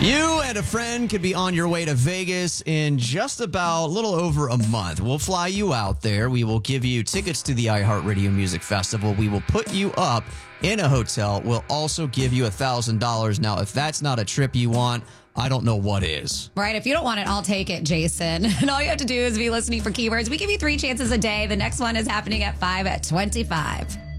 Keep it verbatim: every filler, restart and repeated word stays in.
You and a friend could be on your way to Vegas in just about a little over a month. We'll fly you out there. We will give you tickets to the iHeartRadio Music Festival. We will put you up in a hotel. We'll also give you one thousand dollars. Now, if that's not a trip you want, I don't know what is. Right. If you don't want it, I'll take it, Jason. And all you have to do is be listening for keywords. We give you three chances a day. The next one is happening at five at twenty-five.